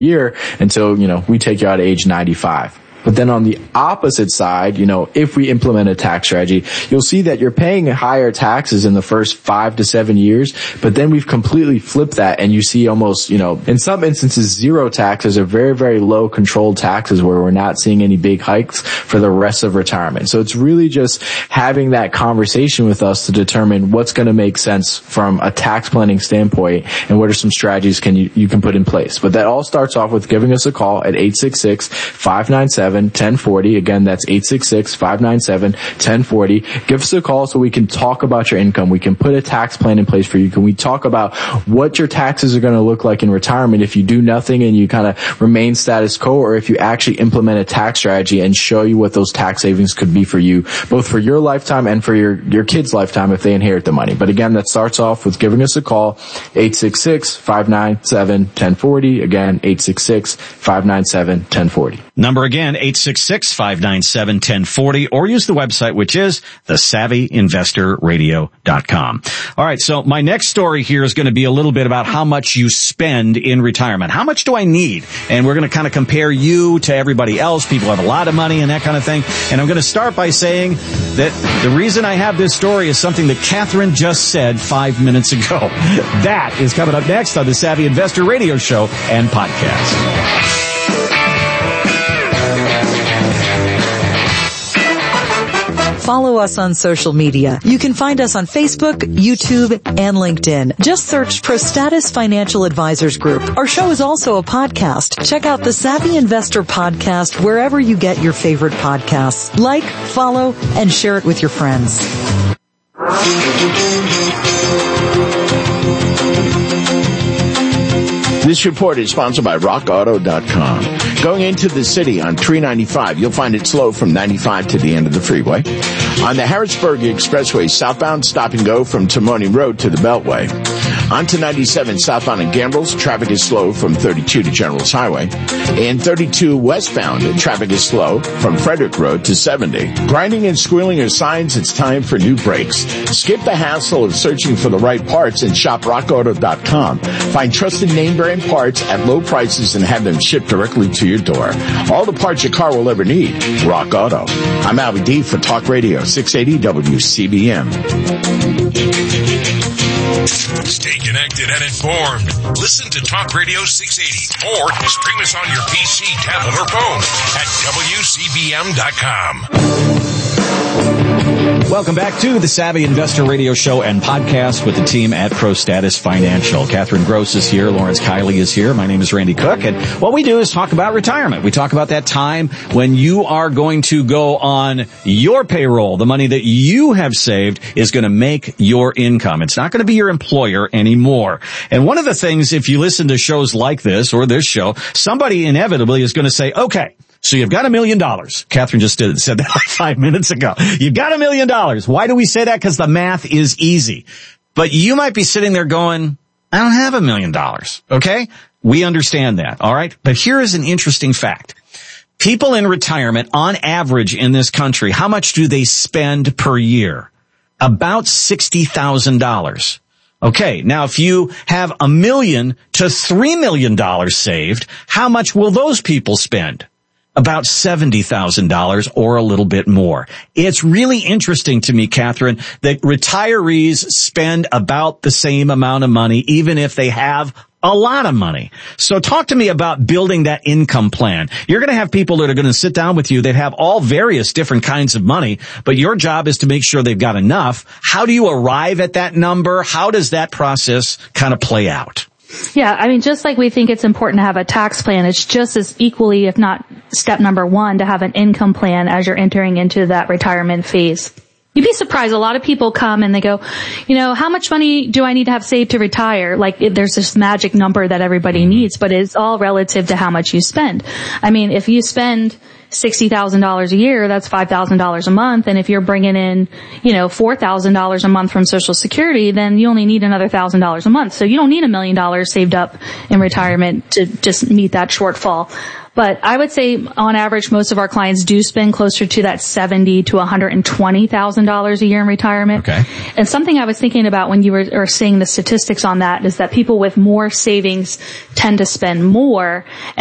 year until, we take you out at age 95. But then on the opposite side, if we implement a tax strategy, you'll see that you're paying higher taxes in the first 5 to 7 years, but then we've completely flipped that and you see almost, in some instances, zero taxes or very, very low controlled taxes where we're not seeing any big hikes for the rest of retirement. So it's really just having that conversation with us to determine what's going to make sense from a tax planning standpoint and what are some strategies you can put in place. But that all starts off with giving us a call at 866-597-1040. Again, that's 866-597-1040. Give us a call so we can talk about your income. We can put a tax plan in place for you. Can we talk about what your taxes are going to look like in retirement if you do nothing and you kind of remain status quo, or if you actually implement a tax strategy and show you what those tax savings could be for you, both for your lifetime and for your kids' lifetime if they inherit the money. But again, that starts off with giving us a call, 866-597-1040. Again, 866-597-1040. Number again, 866-597-1040, or use the website, which is thesavvyinvestorradio.com. All right, so my next story here is going to be a little bit about how much you spend in retirement. How much do I need? And we're going to kind of compare you to everybody else. People have a lot of money and that kind of thing. And I'm going to start by saying that the reason I have this story is something that Catherine just said 5 minutes ago. That is coming up next on the Savvy Investor Radio Show and Podcast. Follow us on social media. You can find us on Facebook, YouTube, and LinkedIn. Just search ProStatus Financial Advisors Group. Our show is also a podcast. Check out the Savvy Investor Podcast wherever you get your favorite podcasts. Like, follow, and share it with your friends. This report is sponsored by RockAuto.com. Going into the city on 395, you'll find it slow from 95 to the end of the freeway. On the Harrisburg Expressway southbound, stop and go from Timoni Road to the Beltway. Onto 97 southbound at Gambrills, traffic is slow from 32 to Generals Highway. And 32 westbound, traffic is slow from Frederick Road to 70. Grinding and squealing are signs it's time for new brakes. Skip the hassle of searching for the right parts and shop RockAuto.com. Find trusted name brand parts at low prices and have them shipped directly to your door. All the parts your car will ever need. Rock Auto. I'm Albie D for Talk Radio 680 WCBM. Stay connected and informed. Listen to Talk Radio 680 or stream us on your PC, tablet, or phone at WCBM.com. Welcome back to the Savvy Investor Radio Show and Podcast with the team at ProStatus Financial. Catherine Gross is here. Lawrence Kiley is here. My name is Randy Cook. And what we do is talk about retirement. We talk about that time when you are going to go on your payroll. The money that you have saved is going to make your income. It's not going to be your employer anymore. And one of the things, if you listen to shows like this or this show, somebody inevitably is going to say, okay, so you've got $1 million. Catherine just said that like 5 minutes ago. You've got $1 million. Why do we say that? Because the math is easy. But you might be sitting there going, I don't have $1 million. Okay? We understand that. All right? But here is an interesting fact. People in retirement, on average in this country, how much do they spend per year? About $60,000. Okay, now if you have $1 million to $3 million saved, how much will those people spend? About $70,000 or a little bit more. It's really interesting to me, Catherine, that retirees spend about the same amount of money, even if they have a lot of money. So talk to me about building that income plan. You're going to have people that are going to sit down with you that have all various different kinds of money, but your job is to make sure they've got enough. How do you arrive at that number? How does that process kind of play out? Yeah, I mean, just like we think it's important to have a tax plan, it's just as equally, if not step number one, to have an income plan as you're entering into that retirement phase. You'd be surprised. A lot of people come and they go, how much money do I need to have saved to retire? Like, there's this magic number that everybody needs, but it's all relative to how much you spend. I mean, if you spend $60,000 a year, that's $5,000 a month. And if you're bringing in, $4,000 a month from Social Security, then you only need another $1,000 a month. So you don't need $1 million saved up in retirement to just meet that shortfall. But I would say on average, most of our clients do spend closer to that $70,000 to $120,000 a year in retirement. Okay. And something I was thinking about when you were seeing the statistics on that is that people with more savings tend to spend more.